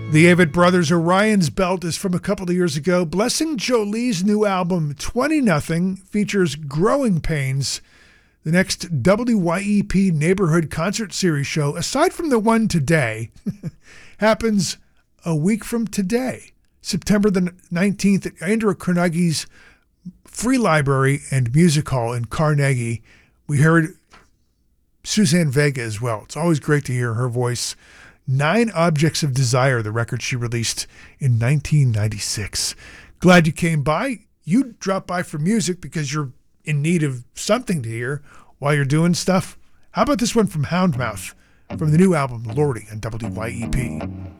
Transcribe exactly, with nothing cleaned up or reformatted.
The Avett Brothers, Orion's Belt, is from a couple of years ago. Blessing Jolie's new album, twenty nothing, features Growing Pains, the next W Y E P Neighborhood Concert Series show, aside from the one today, happens a week from today, September the nineteenth, at Andrew Carnegie's Free Library and Music Hall in Carnegie. We heard Suzanne Vega as well. It's always great to hear her voice. Nine Objects of Desire, the record she released in nineteen ninety-six. Glad you came by. You dropped by for music because you're in need of something to hear while you're doing stuff. How about this one from Houndmouth from the new album Lordy on W Y E P?